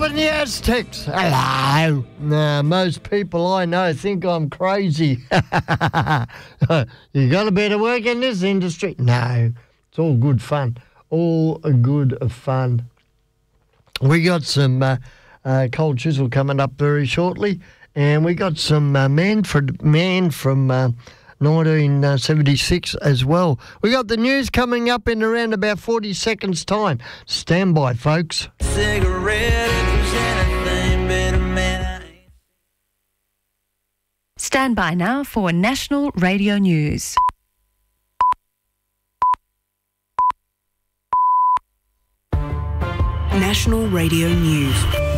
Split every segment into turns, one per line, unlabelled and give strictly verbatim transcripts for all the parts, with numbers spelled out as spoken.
and the Aztecs. Hello. Now, most people I know think I'm crazy. You got to be to work in this industry. No, it's all good fun. All good fun. We got some uh, uh, Cold Chisel coming up very shortly, and we got some uh, Manfred Man from uh, nineteen seventy-six as well. We got the news coming up in around about forty seconds' time. Stand by, folks.
Cigarette, anything but a man.
Stand by now for National Radio News.
National Radio News.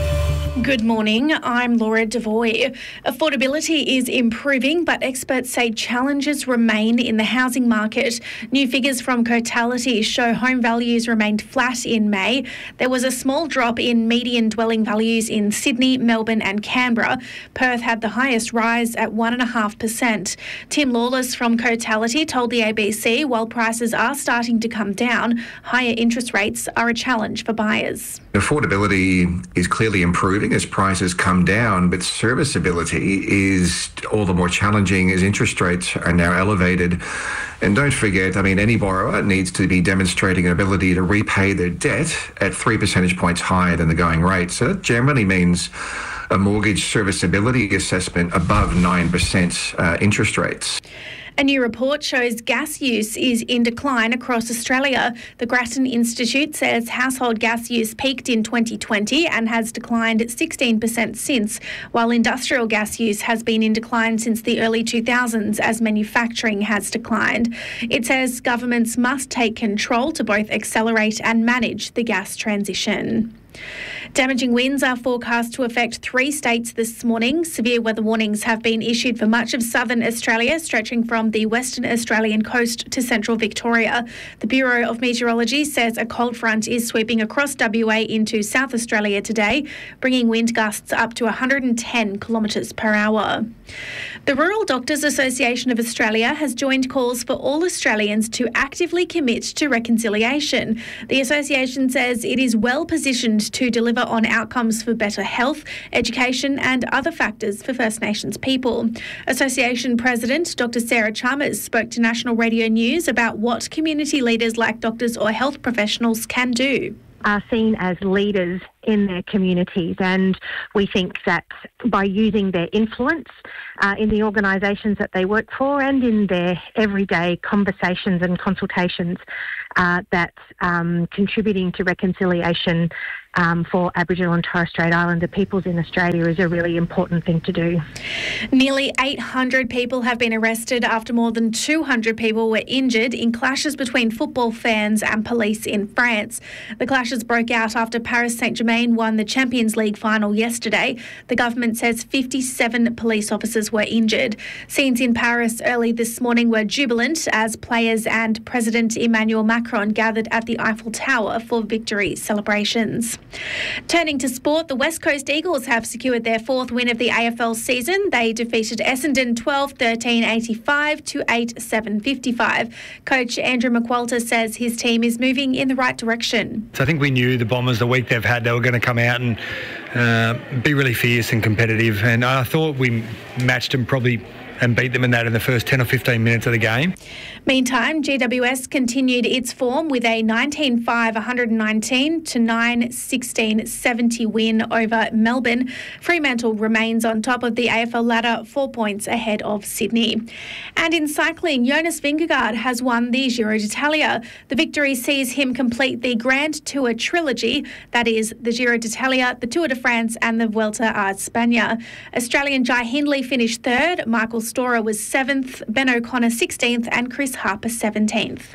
Good morning, I'm Laura Devoy. Affordability is improving, but experts say challenges remain in the housing market. New figures from Cotality show home values remained flat in May. There was a small drop in median dwelling values in Sydney, Melbourne and Canberra. Perth had the highest rise at one point five percent. Tim Lawless from Cotality told the A B C while prices are starting to come down, higher interest rates are a challenge for buyers.
Affordability is clearly improving as prices come down, but serviceability is all the more challenging as interest rates are now elevated. And don't forget, I mean, any borrower needs to be demonstrating an ability to repay their debt at three percentage points higher than the going rate. So that generally means a mortgage serviceability assessment above nine percent uh, interest rates.
A new report shows gas use is in decline across Australia. The Grattan Institute says household gas use peaked in twenty twenty and has declined sixteen percent since, while industrial gas use has been in decline since the early two thousands as manufacturing has declined. It says governments must take control to both accelerate and manage the gas transition. Damaging winds are forecast to affect three states this morning. Severe weather warnings have been issued for much of southern Australia, stretching from the Western Australian coast to central Victoria. The Bureau of Meteorology says a cold front is sweeping across W A into South Australia today, bringing wind gusts up to one hundred ten kilometres per hour. The Rural Doctors Association of Australia has joined calls for all Australians to actively commit to reconciliation. The association says it is well positioned to deliver on outcomes for better health, education and other factors for First Nations people. Association President Doctor Sarah Chalmers spoke to National Radio News about what community leaders like doctors or health professionals can do.
Are seen as leaders in their communities, and we think that by using their influence uh, in the organisations that they work for and in their everyday conversations and consultations, uh, that um, contributing to reconciliation um, for Aboriginal and Torres Strait Islander peoples in Australia is a really important thing to do.
Nearly eight hundred people have been arrested after more than two hundred people were injured in clashes between football fans and police in France. The clashes broke out after Paris Saint-Germain won the Champions League final yesterday. The government says fifty-seven police officers were injured. Scenes in Paris early this morning were jubilant as players and President Emmanuel Macron gathered at the Eiffel Tower for victory celebrations. Turning to sport, the West Coast Eagles have secured their fourth win of the A F L season. They defeated Essendon twelve thirteen eighty-five to eight seven fifty-five. Coach Andrew McQualter says his team is moving in the right direction.
So I think we knew the Bombers, the week they've had, they were going to come out and uh, be really fierce and competitive. And I thought we matched them probably and beat them in that in the first ten or fifteen minutes of the game.
Meantime, G W S continued its form with a nineteen five one nineteen to nine sixteen seventy win over Melbourne. Fremantle remains on top of the A F L ladder, four points ahead of Sydney. And in cycling, Jonas Vingegaard has won the Giro d'Italia. The victory sees him complete the Grand Tour trilogy, that is the Giro d'Italia, the Tour de France and the Vuelta a España. Australian Jai Hindley finished third, Michael Storer was seventh, Ben O'Connor sixteenth and Chris Harper seventeenth.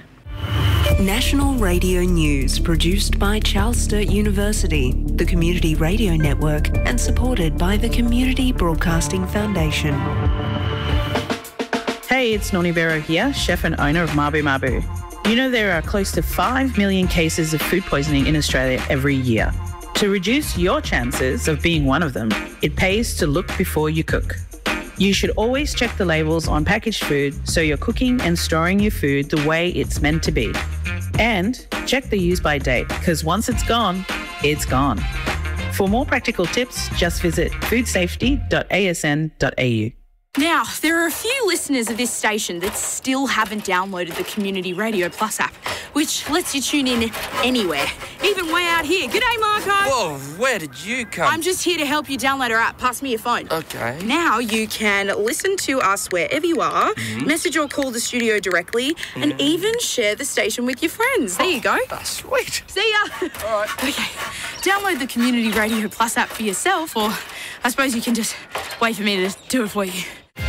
National Radio News, produced by Charles Sturt University, the Community Radio Network, and supported by the Community Broadcasting Foundation.
Hey, it's Noni Vero here, chef and owner of Mabu Mabu. You know there are close to five million cases of food poisoning in Australia every year. To reduce your chances of being one of them, it pays to look before you cook. You should always check the labels on packaged food so you're cooking and storing your food the way it's meant to be. And check the use by date, because once it's gone, it's gone. For more practical tips, just visit food safety dot a s n dot a u.
Now, there are a few listeners of this station that still haven't downloaded the Community Radio Plus app, which lets you tune in anywhere, even way out here. G'day, Marco.
Whoa, where did you come?
I'm just here to help you download our app. Pass me your phone.
Okay.
Now you can listen to us wherever you are,
Mhm.
message or call the studio directly, and even share the station with your friends. There you go.
Oh, sweet.
See ya.
All right.
Okay. Download the Community Radio Plus app for yourself, or I suppose you can just wait for me to do it for you.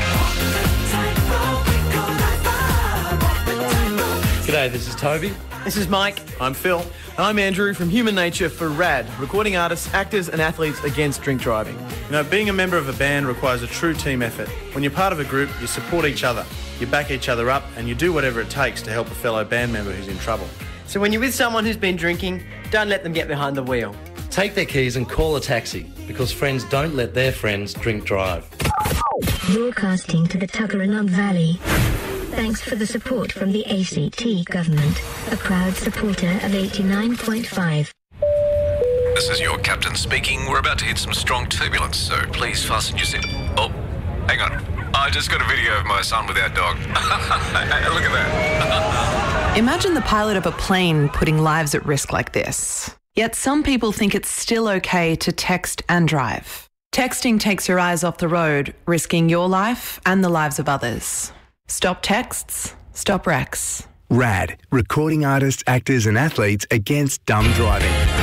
G'day, this is Toby.
This is Mike. I'm Phil. And I'm Andrew from Human Nature for RAD, recording artists, actors and athletes against drink driving.
You know, being a member of a band requires a true team effort. When you're part of a group, you support each other, you back each other up, and you do whatever it takes to help a fellow band member who's in trouble.
So when you're with someone who's been drinking, don't let them get behind the wheel.
Take their keys and call a taxi, because friends don't let their friends drink drive.
Broadcasting to the Tuggeranong Valley. Thanks for the support from the A C T government, a proud supporter of eighty-nine point five.
This is your captain speaking. We're about to hit some strong turbulence, so please fasten your seat. Oh, hang on. I just got a video of my son with our dog. Hey, look at that.
Imagine the pilot of a plane putting lives at risk like this. Yet some people think it's still okay to text and drive. Texting takes your eyes off the road, risking your life and the lives of others. Stop texts, stop wrecks.
RAD, recording artists, actors and athletes against dumb driving.